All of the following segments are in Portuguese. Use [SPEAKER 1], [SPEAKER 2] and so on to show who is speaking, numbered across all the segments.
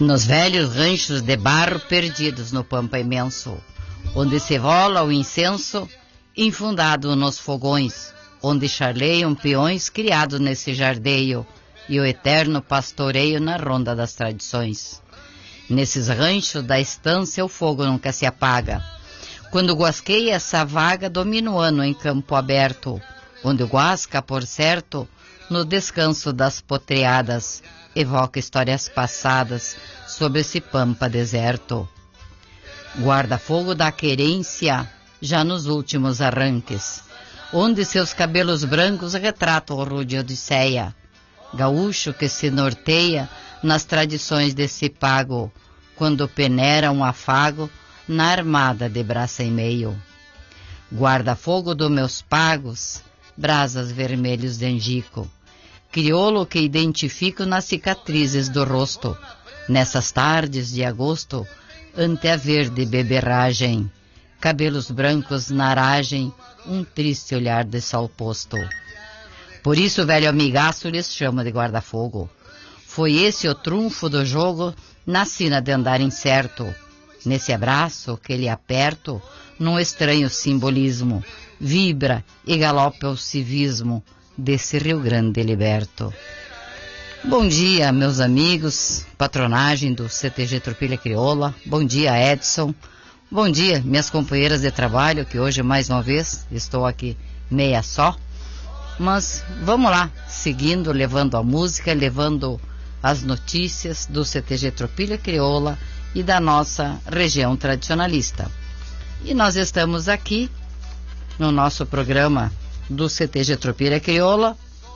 [SPEAKER 1] Nos velhos ranchos de barro perdidos no pampa imenso, onde se rola o incenso infundado nos fogões, onde charleiam peões criados nesse jardeio e o eterno pastoreio na ronda das tradições. Nesses ranchos da estância o fogo nunca se apaga. Quando guasqueia essa vaga, domina o ano em campo aberto, onde o guasca, por certo, no descanso das potreadas, evoca histórias passadas sobre esse pampa deserto. Guarda-fogo da querência, já nos últimos arranques, onde seus cabelos brancos retratam o rude odisseia. Gaúcho que se norteia nas tradições desse pago, quando peneira um afago na armada de braça e meio. Guarda-fogo dos meus pagos, brasas vermelhos de angico, crioulo que identifico nas cicatrizes do rosto, nessas tardes de agosto, ante a verde beberragem, cabelos brancos na aragem, um triste olhar de sol posto. Por isso, velho amigaço, lhes chama de guarda-fogo. Foi esse o trunfo do jogo na sina de andar incerto, nesse abraço que lhe aperto, num estranho simbolismo, vibra e galopa o civismo desse Rio Grande liberto. Bom dia, meus amigos, patronagem do CTG Tropilha Crioula. Bom dia, Edson. Bom dia, minhas companheiras de trabalho, que hoje, mais uma vez, estou aqui meia só. Mas vamos lá, seguindo, levando a música, levando as notícias do CTG Tropilha Crioula e da nossa região tradicionalista. E nós estamos aqui no nosso programa do CTG Tropilha Crioula,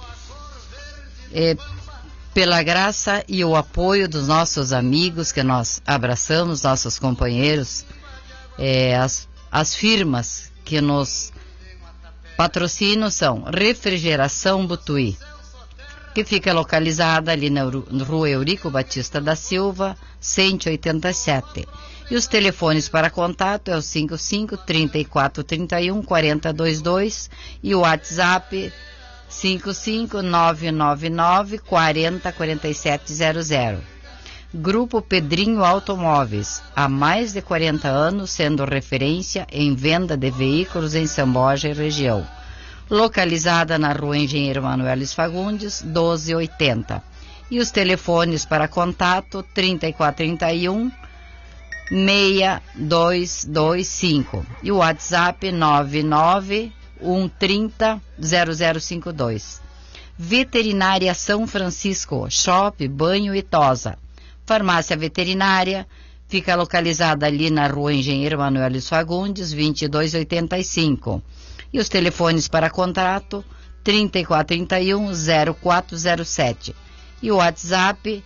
[SPEAKER 1] pela graça e o apoio dos nossos amigos que nós abraçamos, nossos companheiros, as firmas que nos patrocinam são Refrigeração Butuí, que fica localizada ali na Rua Eurico Batista da Silva, 187. E os telefones para contato é o 55 34 31 40 22 e o WhatsApp 55 999 40 47 00. Grupo Pedrinho Automóveis, há mais de 40 anos sendo referência em venda de veículos em Samboja e região. Localizada na Rua Engenheiro Manuel Fagundes, 1280. E os telefones para contato 3431 6225 e o WhatsApp 99130 0052. Veterinária São Francisco, Shop, Banho e Tosa. Farmácia Veterinária fica localizada ali na Rua Engenheiro Manuel Fagundes, 2285. E os telefones para contato 3431 0407 e o WhatsApp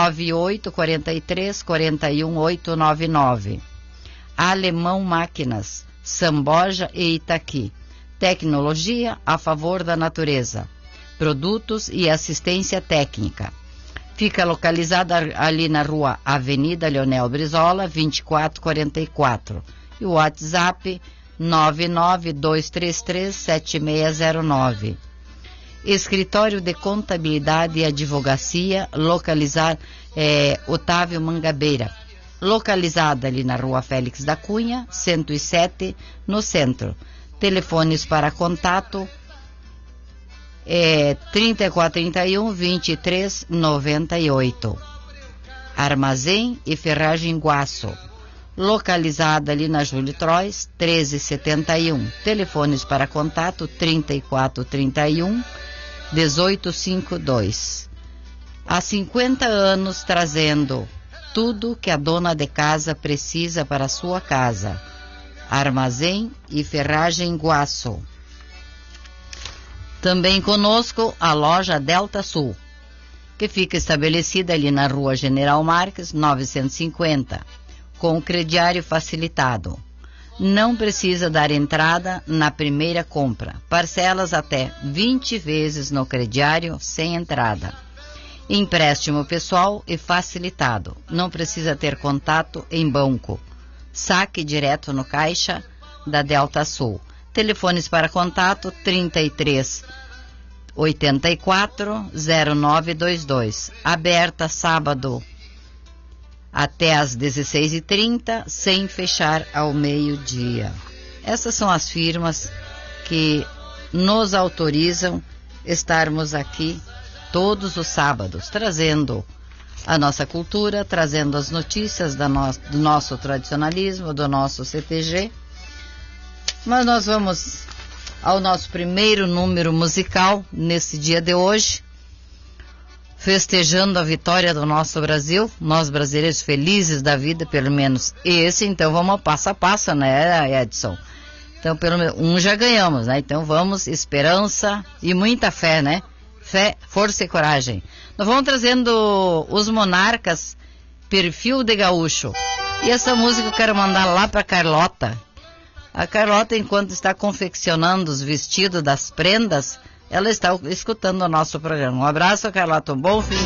[SPEAKER 1] 9843 41899. Alemão Máquinas, Samboja e Itaqui. Tecnologia a favor da natureza. Produtos e assistência técnica. Fica localizada ali na Rua Avenida Leonel Brizola, 2444. E o WhatsApp 992337609. Escritório de Contabilidade e Advocacia, Otávio Mangabeira, localizada ali na Rua Félix da Cunha, 107, no centro. Telefones para contato 3431 2398. Armazém e Ferragem Guaço, localizada ali na Júlio Trois, 1371. Telefones para contato 3431 1852. Há 50 anos trazendo tudo que a dona de casa precisa para a sua casa. Armazém e Ferragem Guaço. Também conosco a loja Delta Sul, que fica estabelecida ali na Rua General Marques, 950, com o crediário facilitado. Não precisa dar entrada na primeira compra. Parcelas até 20 vezes no crediário sem entrada. Empréstimo pessoal e facilitado. Não precisa ter contato em banco. Saque direto no caixa da Delta Sul. Telefones para contato 33 84 0922. Aberta sábado até às 16h30, sem fechar ao meio-dia. Essas são as firmas que nos autorizam estarmos aqui todos os sábados, trazendo a nossa cultura, trazendo as notícias do nosso tradicionalismo, do nosso CTG. Mas nós vamos ao nosso primeiro número musical nesse dia de hoje, festejando a vitória do nosso Brasil, nós brasileiros felizes da vida, pelo menos esse. Então vamos passo a passo, né, Edson? Então pelo menos um já ganhamos, né? Então vamos, esperança e muita fé, né? Fé, força e coragem. Nós vamos trazendo os Monarcas, Perfil de Gaúcho. E essa música eu quero mandar lá para Carlota. A Carlota, enquanto está confeccionando os vestidos das prendas, ela está escutando o nosso programa. Um abraço, Carlota, um bom fim